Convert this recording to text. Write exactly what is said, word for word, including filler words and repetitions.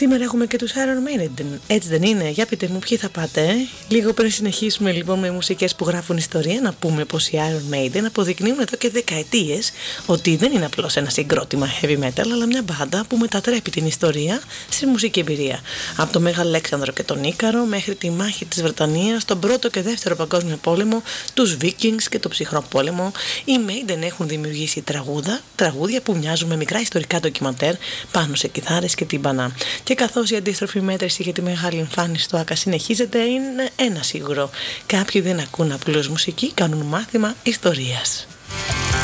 Σήμερα έχουμε και τους Iron Maiden, έτσι δεν είναι? Για πείτε μου ποιοι θα πάτε, ε? Λίγο πριν συνεχίσουμε λοιπόν με μουσικές που γράφουν ιστορία, να πούμε πως οι Iron Maiden αποδεικνύουν εδώ και δεκαετίες ότι δεν είναι απλώς ένα συγκρότημα heavy metal, αλλά μια μπάντα που μετατρέπει την ιστορία στη μουσική εμπειρία. Από το Μέγα Αλέξανδρο και τον Ίκαρο μέχρι τη μάχη της Βρετανίας, τον πρώτο και δεύτερο παγκόσμιο πόλεμο, τους Vikings και το ψυχρό πόλεμο, οι Maiden έχουν δημιουργήσει τραγούδα, τραγούδια που μοιάζουν με μικρά ιστορικά ντοκιμαντέρ πάνω σε κιθάρες και τύμπανα. Και καθώς η αντίστροφη μέτρηση για τη μεγάλη εμφάνιση στο ΆΚΑ συνεχίζεται, είναι ένα σίγουρο: κάποιοι δεν ακούν απλώς μουσική, κάνουν μάθημα ιστορίας.